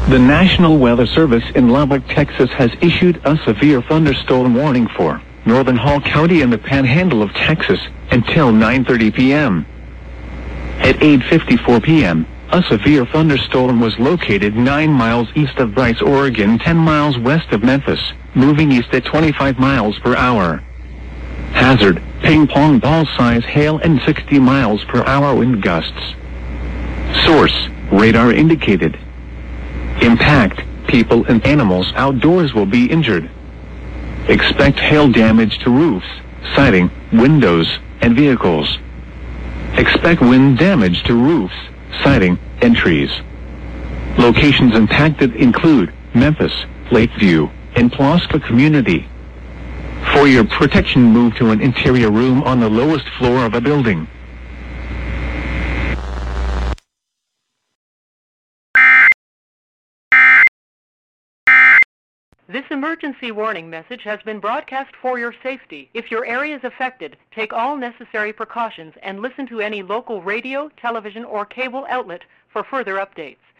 The National Weather Service in Lubbock, Texas has issued a severe thunderstorm warning for northern Hall County and the Panhandle of Texas until 9:30 p.m. At 8:54 p.m., a severe thunderstorm was located 9 miles east of Bryce, Oregon, 10 miles west of Memphis, moving east at 25 miles per hour. Hazard, ping pong ball size hail and 60 miles per hour wind gusts. Source, radar indicated. Impact, people and animals outdoors will be injured. Expect hail damage to roofs, siding, windows, and vehicles. Expect wind damage to roofs, siding, and trees. Locations impacted include Memphis, Lakeview, and Pulaski Community. For your protection, move to an interior room on the lowest floor of a building. This emergency warning message has been broadcast for your safety. If your area is affected, take all necessary precautions and listen to any local radio, television, or cable outlet for further updates.